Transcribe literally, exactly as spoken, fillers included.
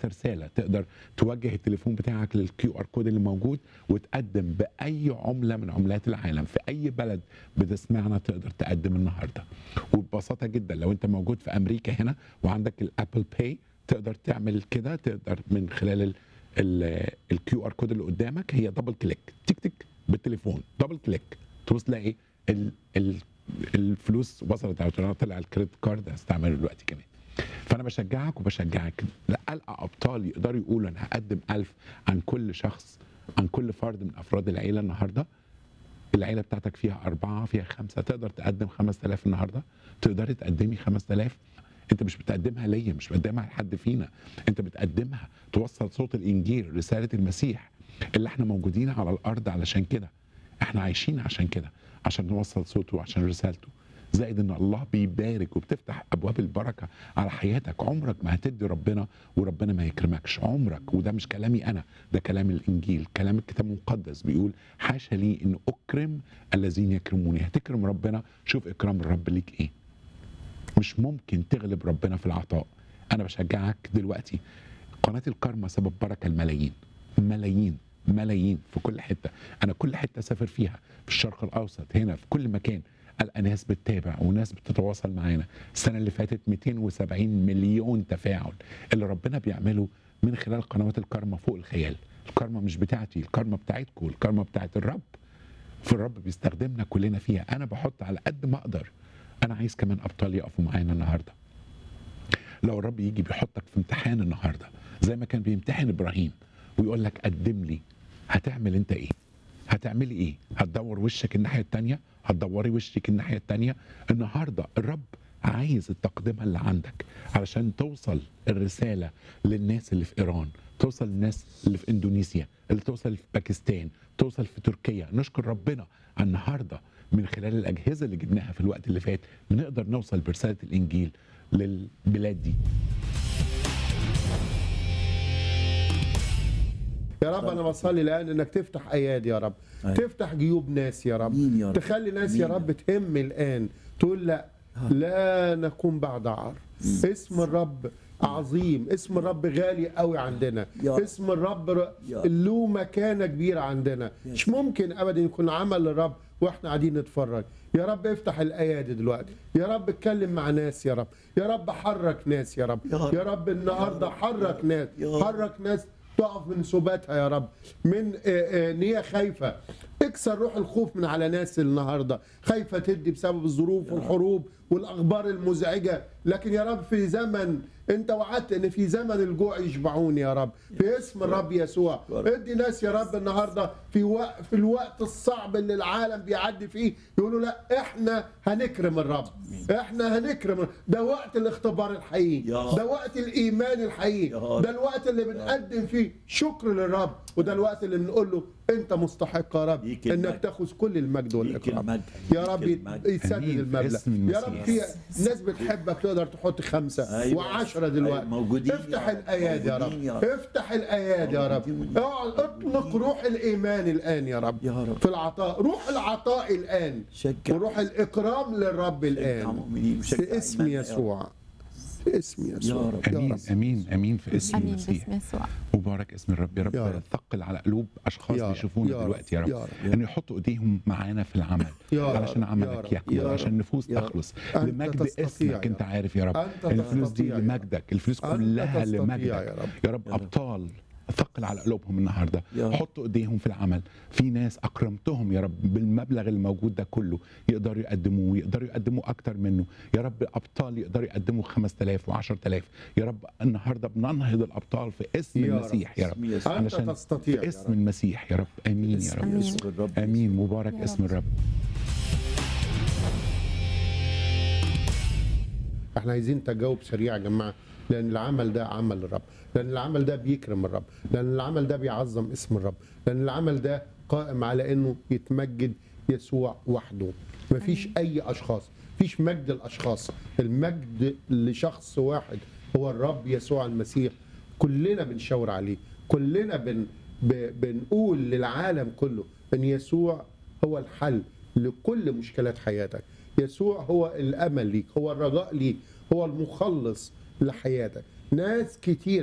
بعت رساله، تقدر توجه التليفون بتاعك للكيو ار كود اللي موجود وتقدم باي عمله من عملات العالم في اي بلد بتسمعنا، تقدر تقدم النهارده. وببساطه جدا لو انت موجود في امريكا هنا وعندك الابل باي تقدر تعمل كده، تقدر من خلال الكيو ار كود اللي قدامك، هي دبل كليك تك تك بالتليفون، دبل كليك تبص تلاقي ال ال الفلوس وصلت على طلع الكريدت كارد هستعمله دلوقتي كمان. فانا بشجعك وبشجعك القى ابطال يقدروا يقولوا انا هقدم ألف عن كل شخص، عن كل فرد من افراد العيله النهارده. العيله بتاعتك فيها اربعه، فيها خمسه، تقدر تقدم خمسة آلاف النهارده، تقدري تقدمي خمسة آلاف. انت مش بتقدمها ليا، مش بتقدمها لحد فينا، انت بتقدمها توصل صوت الانجيل، رساله المسيح اللي احنا موجودين على الارض علشان كده، احنا عايشين عشان كده، عشان نوصل صوته وعشان رسالته. زائد ان الله بيبارك وبتفتح ابواب البركه على حياتك. عمرك ما هتدي ربنا وربنا ما يكرمكش، عمرك. وده مش كلامي انا، ده كلام الانجيل، كلام الكتاب المقدس بيقول حاشا لي ان اكرم الذين يكرموني. هتكرم ربنا، شوف اكرام الرب ليك ايه. مش ممكن تغلب ربنا في العطاء. انا بشجعك دلوقتي، قناه الكارما سبب بركه الملايين، ملايين ملايين في كل حته. انا كل حته اسافر فيها في الشرق الاوسط، هنا في كل مكان، القى ناس بتتابع وناس بتتواصل معانا. السنه اللي فاتت مئتين وسبعين مليون تفاعل اللي ربنا بيعمله من خلال قنوات الكارما فوق الخيال. الكارما مش بتاعتي، الكارما بتاعتكم، الكارما بتاعت الرب. فالرب بيستخدمنا كلنا فيها. انا بحط على قد ما اقدر. انا عايز كمان ابطال يقفوا معانا النهارده. لو الرب يجي بيحطك في امتحان النهارده زي ما كان بيمتحن ابراهيم ويقول لك قدم لي، هتعمل انت ايه؟ هتعملي ايه؟ هتدور وشك الناحيه الثانيه؟ هتدوري وشك الناحيه الثانيه؟ النهارده الرب عايز التقدمه اللي عندك علشان توصل الرساله للناس اللي في ايران، توصل للناس اللي في اندونيسيا، اللي توصل في باكستان، توصل في تركيا. نشكر ربنا على النهارده من خلال الاجهزه اللي جبناها في الوقت اللي فات بنقدر نوصل برساله الانجيل للبلاد دي. يا رب انا بصلي الان انك تفتح ايادي يا رب، أيه. تفتح جيوب ناس يا رب. يا رب تخلي ناس يا رب تهم الان تقول لا لا نكون بعد عار. اسم الرب عظيم، اسم الرب غالي قوي عندنا، اسم الرب له مكانه كبيره عندنا. مش ممكن ابدا يكون عمل للرب واحنا قاعدين نتفرج. يا رب افتح الايادي دلوقتي، يا رب اتكلم مع ناس يا رب، يا رب حرك ناس يا رب، يا رب النهارده حرك ناس، حرك ناس تقف من سباتها يا رب، من نية خايفة. اكسر روح الخوف من على ناس النهاردة خايفة تدي بسبب الظروف والحروب والأخبار المزعجة. لكن يا رب في زمن انت وعدت ان في زمن الجوع يشبعون يا رب، في اسم الرب يسوع. ادي ناس يا رب النهارده في وقت في الوقت الصعب اللي العالم بيعدي فيه يقولوا لا احنا هنكرم الرب، احنا هنكرم. ده وقت الاختبار الحقيقي، ده وقت الايمان الحقيقي، ده الوقت اللي بنقدم فيه شكر للرب، وده الوقت اللي بنقول له انت مستحق يا رب انك تاخذ كل المجد والاكرام. يا رب يسدد المبلغ يا رب. في ناس بتحبك تقدر تحط خمسة أيوة. وعشرة دلوقتي. أيوة. افتح الايادي يا رب، افتح الايادي يا رب، اطلق روح الايمان الان يا رب, يا رب. في العطاء، روح العطاء الان، وروح الاكرام للرب الان في اسم يسوع، في اسم يسوع. امين امين امين في اسم المسيح. مبارك اسم الرب يا رب. يا رب ثقل على قلوب اشخاص بيشوفونا دلوقتي يا رب, يا رب. ان يحطوا ايديهم معانا في العمل علشان عملك يكمل، علشان نفوس تخلص لمجد اسمك. انت عارف يا رب الفلوس دي لمجدك، الفلوس كلها لمجدك يا رب. يا رب ابطال ثقل على قلوبهم النهارده، حطوا ايديهم في العمل. في ناس اكرمتهم يا رب بالمبلغ الموجود ده كله يقدروا يقدموه، يقدروا يقدموا اكتر منه يا رب. ابطال يقدروا يقدموا خمسة آلاف وعشرة آلاف يا رب. النهارده بننهض الابطال في اسم يا المسيح يا رب, يا رب. علشان تستطيع في اسم المسيح يا رب. امين يا رب. امين, آمين. مبارك يا اسم الرب. احنا عايزين تجاوب سريع يا جماعه، لأن العمل ده عمل الرب، لأن العمل ده بيكرم الرب، لأن العمل ده بيعظم اسم الرب، لأن العمل ده قائم على إنه يتمجد يسوع وحده. مفيش أي أشخاص، مفيش مجد الأشخاص، المجد لشخص واحد هو الرب يسوع المسيح. كلنا بنشاور عليه، كلنا بن بنقول للعالم كله إن يسوع هو الحل لكل مشكلات حياتك. يسوع هو الأمل ليك، هو الرجاء ليك، هو المخلص لحياتك. ناس كتير